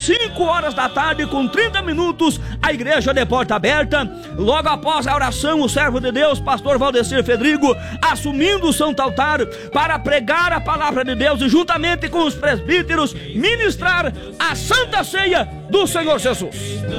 5 horas da tarde com 30 minutos, a igreja de porta aberta. Logo após a oração, o servo de Deus, pastor Valdecir Fedrigo, assumindo o santo altar para pregar a palavra de Deus e juntamente com os presbíteros ministrar a Santa Ceia do Senhor Jesus.